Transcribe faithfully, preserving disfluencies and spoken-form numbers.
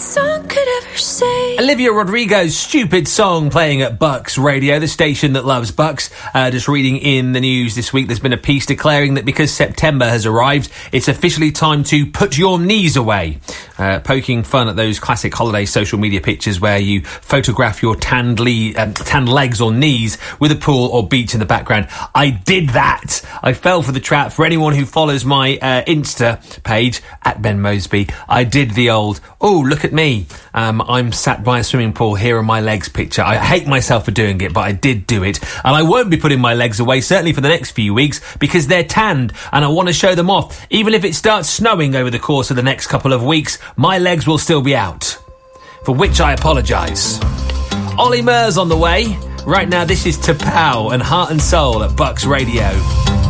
song could ever say. Olivia Rodrigo's Stupid Song playing at Bucks Radio, the station that loves Bucks. Uh, just reading in the news this week, there's been a piece declaring that because September has arrived, it's officially time to put your knees away. Uh, poking fun at those classic holiday social media pictures where you photograph your tanned, le- um, tanned legs or knees with a pool or beach in the background. I did that. I fell for the trap. For anyone who follows my uh, Insta page, at Ben Mosby, I did the old, oh, look at me. Um, I'm sat by a swimming pool, here are my legs picture. I hate myself for doing it, but I did do it. And I won't be putting my legs away, certainly for the next few weeks, because they're tanned and I want to show them off. Even if it starts snowing over the course of the next couple of weeks, my legs will still be out. For which I apologise. Ollie Murs on the way. Right now, this is Tapao and Heart and Soul at Bucks Radio.